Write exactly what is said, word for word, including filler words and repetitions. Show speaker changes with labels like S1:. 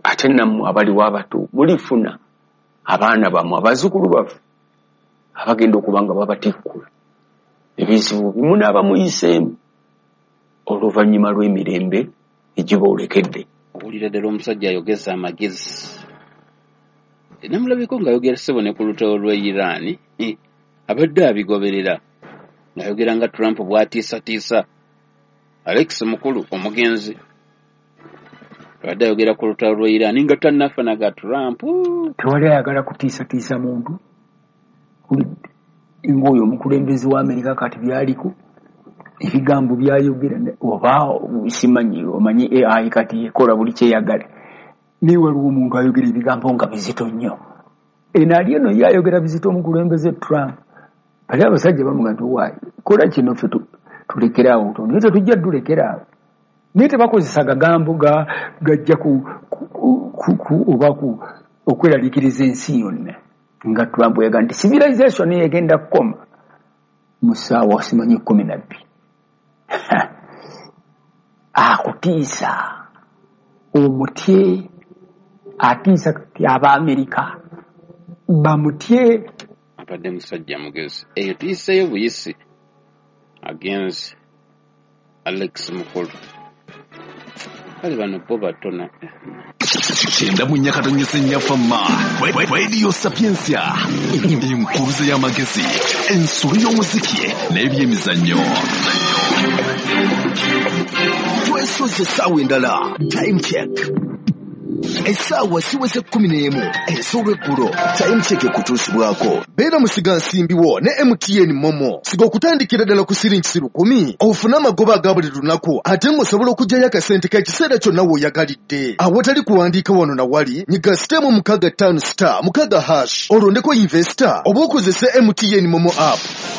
S1: ate nammwe abali w'abato mulifuna abaana bammwe abazzukulu baffe abagenda okuba nga babatikkula ebizibu bimu n'abamuyiseemu oluvannyuma lw'emirembe egiboolekedde.
S2: Owulira ddala omusajja ayogeza amagezi namulabiko ng'ayogera ssebo ne ku lutalo lw'e Iran abadde abigoberera ng'ayogera nga Trump bw'atiisatiisa. Alex mukulu omugenzi abadde ayogera ku lutalo lw'e Iran nga tannafanaga Trump.
S1: Tewali ayagala kutiisatiisa muntu ng'oyo omukulembeze wa Amerika kati byaliko ebigambo byayogera oba simanyi omanyi A I kati ekola buli kyeyagala naye waliwo omuntu ayogera ebigambo nga bizito nnyo enaali eno yayogera bizito omukulembeze Trump bali abasajja bamuga nti owaayi kola kino ffe tulekeraawo tono naye tetujja tulekeraawo naye tebakozesa gagambo gajja oba okweraliikiriza ensi yonna nga Trump yaga nti civilization egenda kukoma mu ssaawa simanyi kkumi na bbiri. Akutiisa omutye atiisa kati Abaamerika bamutye
S2: abadde musajja mugezi eyo tuyiseeyo buyisi agenzi Alex mukulu kale bano bo batono
S3: kyenda mu nnyakata nnyese nnyafamma Radio Sapiensia enkuruze y'amagezi ensulu y'omuziki n'ebyemizannyo twesoze essaawa endala time check essaawa siweze kkumi n'emu ez'olweggulo time check ekutuusibwako beera musiga nsimbiwo ne M T N Momo siga okutandikira ddala ku siringi lukumi ofune amagoba aga buli lunaku ate ng'osobola okugyayo akasente k'ekiseera kyonna w'oyagalidde awatali kuwandiika wano na wali nyiga sitemu mukaaga ttaano star mukaaga hash olondeko investor oba okozese M T N Momo app